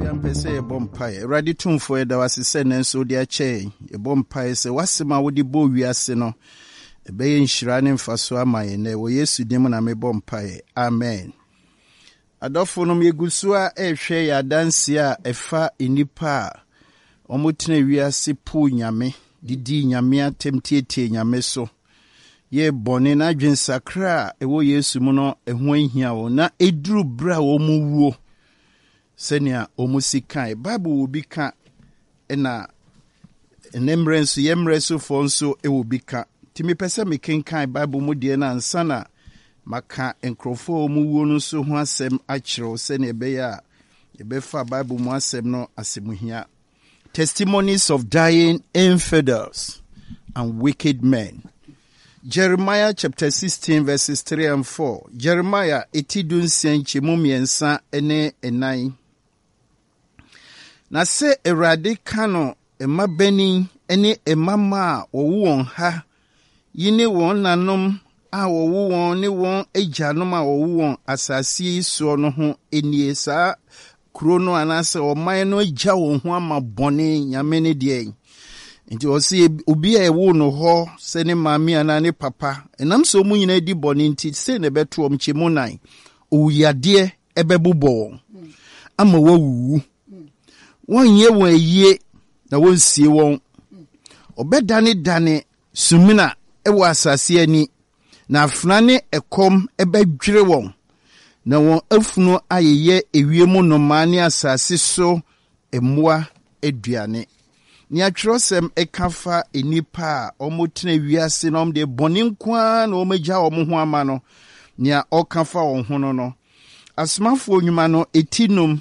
Yampese a bompire, ready tune for the was a sentence so dear chain, a bompire say, what's my woody bow we are seno, a bay in shrine for swama and there were yes to demon a me bompire. Amen. Adolfo me gusua e hwe ya dansia efa inipa omutene wiase pu nyame didi nyame atemtietie nyame so ye bone na dwensakra ewo Yesu mu no eho ahia wo na eduru bra wo mu wuo senia omusikan Bible will be ka na enemrenso yemreso fo nso e will be ka timi pese me kenkan Bible mu de na ansana maka enkrofo mu wuo no so ho asem akiro se ne be ya ebefa Bible mu asem no asemuhia. Testimonies of dying infidels and wicked men. Jeremiah chapter 16 verses 3 and 4. Jeremiah etidun senchi mumiensa ene enai. Na se erade kano ema beni ene emama won ha yine won nanom a won ne won ejanom a won asasi so no ho enie saa krono anase oman no agya won ho ama bone nyame ne de nti o se obi a ewo no ho se ne maami ana ne papa enam so mu nyina di bone nti se ne beto om chimunan owuyade ebebubo ama wawu wonye won ayie na wonsie won obedane dane sumina ewo asase ani na afnane ekom ebedwire won na won afunu ayeye ewiemu no mane asase so emmoa aduane ni atwerosem ekafa enipa omotena wiase no de bone kwa na omagya omho ama no ni okafa won ho no asmafo onwuma no etinum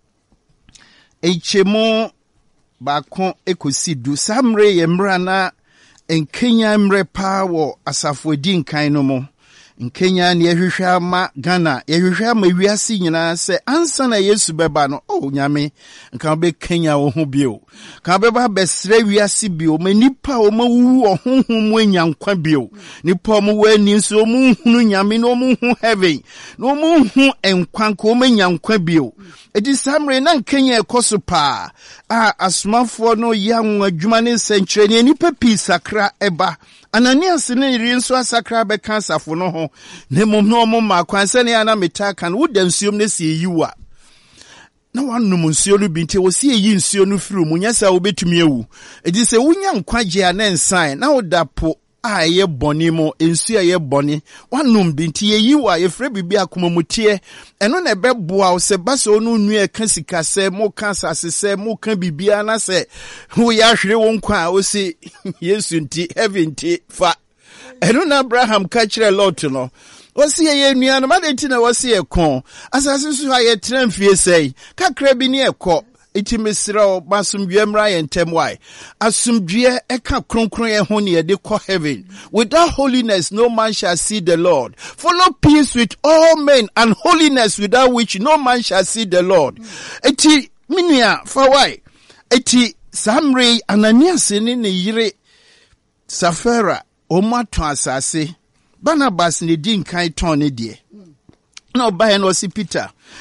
echemo bakon ekosidu samre yemra na enkenya mre pa wo asafo di nkan no mo nkenya ne yehwehwe ama Ghana yehwehwe ama wiase nyina se ansa na Yesu beba no nyame nka be Kenya wo ho bio ka beba besre wiase bio manipa o mawu ohonhom mu anyankwa bio nipa mo wani nso mu hunu nyame no mu hu heaven no mu hu enkwan ko manyankwa bio edi samre na Kenya ekoso pa asmafo no yan adwuma ne senkyere ne nipa pi sakra eba Ananias ne rinso asakra be kansafo no ho ne mom no mo ma kwanse ne ana metaka no wodansuom ne se yiwa na wanum nsuo no bi nte wo se yi nsuo no firi mu nyasa wo betumi ewu edi se wonya nkwaje anensan na wodapo aye boni mo nsuo ye boni wanum bi nte yiwa ye frɛ bibi akomamutie eno na beboa wo se basa onu nu e ka sika se mo kansa se mo ka bibia na se wo ya hwere wo nkwa wo se Yesu nti heaven nti fa eno na Abraham ka kire Lot no wasi ye nua no madenti na wasi ye kon asase so ha ye tramfie sei kakra bi ne ekọ iti mesra basumdwe mra ye ntem why asumdwe eka kronkron ye ho ne ye de kọ heaven. Without holiness no man shall see the Lord. Follow peace with all men and holiness without which no man shall see the Lord. Eti minia fa why eti Samre Ananias ne yire Safira omato asase Barnabas ne di nkan ton ne de na obaye no si Peter